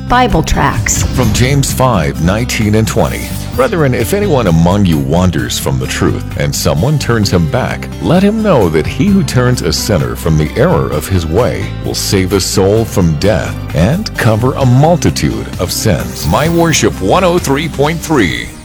Bible tracts. From James 5:19 and 20. Brethren, if anyone among you wanders from the truth, and someone turns him back, let him know that he who turns a sinner from the error of his way will save a soul from death and cover a multitude of sins. My Worship 103.3.